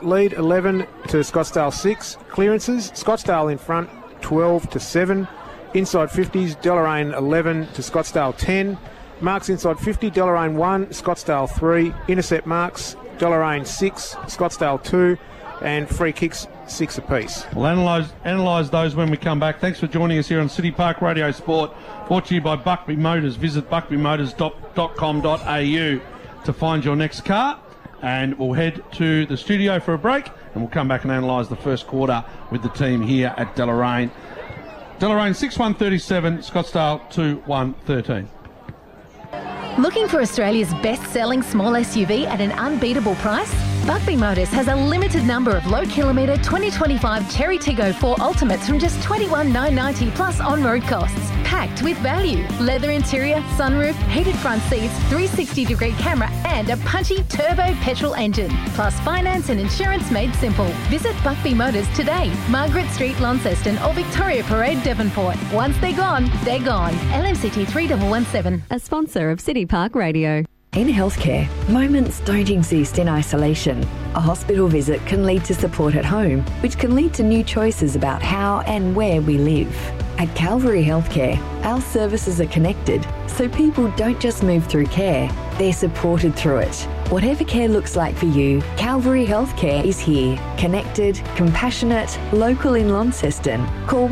Lead 11 to Scottsdale 6. Clearances, Scottsdale in front 12-7. Inside 50s, Deloraine 11 to Scottsdale 10. Marks inside 50, Deloraine 1, Scottsdale 3. Intercept marks, Deloraine 6, Scottsdale 2. And free kicks 6 apiece. We'll analyse those when we come back. Thanks for joining us here on City Park Radio Sport, brought to you by Buckby Motors. Visit buckbymotors.com.au to find your next car. And we'll head to the studio for a break, and we'll come back and analyse the first quarter with the team here at Deloraine. Deloraine 6-1-37, Scottsdale 2-1-13. Looking for Australia's best-selling small SUV at an unbeatable price? Buckby Motors has a limited number of low-kilometre 2025 Cherry Tiggo 4 Ultimates from just $21,990 plus on-road costs. Packed with value. Leather interior, sunroof, heated front seats, 360-degree camera and a punchy turbo petrol engine. Plus finance and insurance made simple. Visit Buckby Motors today. Margaret Street, Launceston or Victoria Parade, Devonport. Once they're gone, they're gone. LMCT 3117. A sponsor of City Park Radio. In healthcare, moments don't exist in isolation. A hospital visit can lead to support at home, which can lead to new choices about how and where we live. At Calvary Healthcare, our services are connected, so people don't just move through care, they're supported through it. Whatever care looks like for you, Calvary Healthcare is here. Connected, compassionate, local in Launceston. Call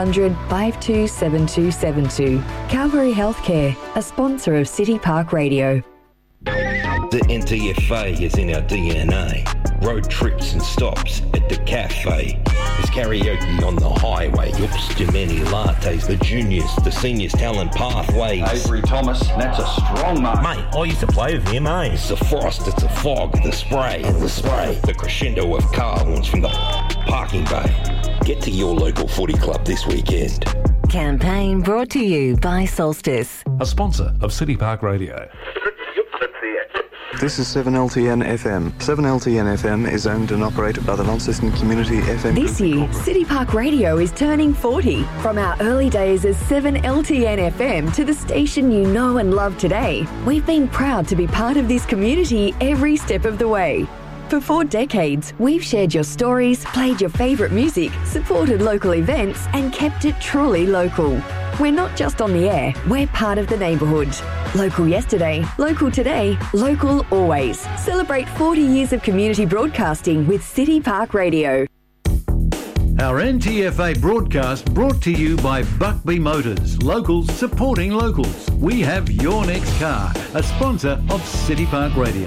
1-800-527272. Calvary Healthcare, a sponsor of City Park Radio. The NTFA is in our DNA. Road trips and stops at the cafe. There's karaoke on the highway. Oops, too many lattes. The juniors, the seniors, talent pathways. Avery Thomas, that's a strong mark. Mate, I used to play with him, eh? It's the frost, it's the fog, the spray, and the spray. The crescendo of car horns from the parking bay. Get to your local footy club this weekend. Campaign brought to you by Solstice, a sponsor of City Park Radio. This is 7LTN FM. 7LTN FM is owned and operated by the Launceston Community FM. This year, City Park Radio is turning 40. From our early days as 7LTN FM to the station you know and love today, we've been proud to be part of this community every step of the way. For 4 decades, we've shared your stories, played your favourite music, supported local events, and kept it truly local. We're not just on the air, we're part of the neighbourhood. Local yesterday, local today, local always. Celebrate 40 years of community broadcasting with City Park Radio. Our NTFA broadcast brought to you by Buckby Motors. Locals supporting locals. We have your next car. A sponsor of City Park Radio.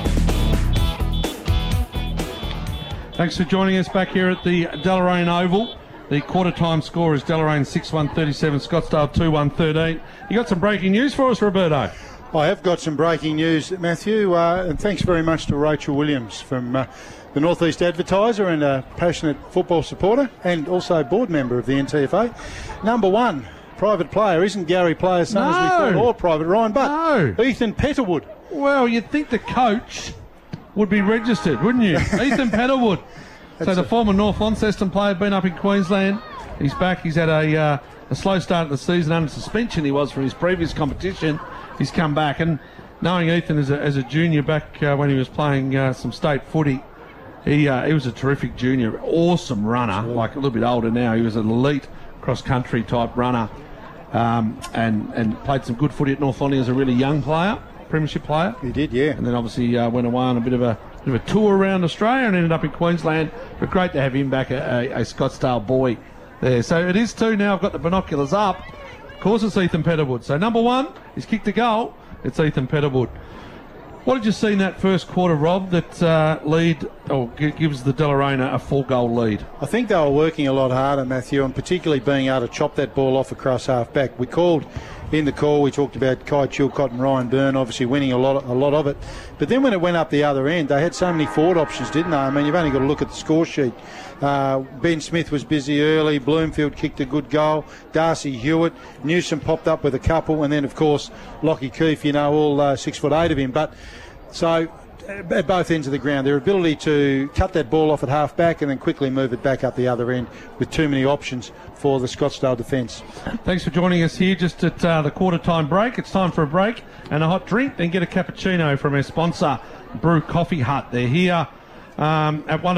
Thanks for joining us back here at the Deloraine Oval. The quarter-time score is Deloraine 6-1-37, Scottsdale 2-1-13. You got some breaking news for us, Roberto? I have got some breaking news, Matthew, and thanks very much to Rachel Williams from the North East Advertiser and a passionate football supporter and also board member of the NTFA. Number one, private player, isn't Gary Player's son as we thought, or Private Ryan, but Ethan Petterwood. Well, you'd think the coach would be registered, wouldn't you? Ethan Petterwood. So the former North Launceston player, been up in Queensland. He's back. He's had a slow start of the season under suspension. He was from his previous competition. He's come back, and knowing Ethan as a junior back when he was playing some state footy, he was a terrific junior, awesome runner. Like a little bit older now, he was an elite cross country type runner, and played some good footy at North Lonnie as a really young player, premiership player. He did, yeah. And then obviously went away on a bit of a tour around Australia and ended up in Queensland. But great to have him back, a Scottsdale boy there. So it is 2 now. I've got the binoculars up. Of course, it's Ethan Petterwood. So number one, he's kicked a goal. It's Ethan Petterwood. What did you see in that first quarter, Rob, that gives the Deloraine a 4-goal lead? I think they were working a lot harder, Matthew, and particularly being able to chop that ball off across half-back. We called in the call, we talked about Kai Chilcott and Ryan Byrne obviously winning a lot of it. But then when it went up the other end, they had so many forward options, didn't they? I mean, you've only got to look at the score sheet. Ben Smith was busy early. Bloomfield kicked a good goal. Darcy Hewitt. Newsom popped up with a couple. And then, of course, Lockie Keefe, all 6'8" of him. But so at both ends of the ground, their ability to cut that ball off at half-back and then quickly move it back up the other end with too many options for the Scottsdale defence. Thanks for joining us here just at the quarter-time break. It's time for a break and a hot drink, then get a cappuccino from our sponsor, Brew Coffee Hut. They're here at one